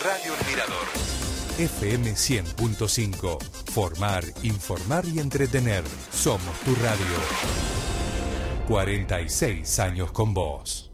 Radio El Mirador. FM 100.5. Formar, informar y entretener. Somos tu radio. 46 años con vos.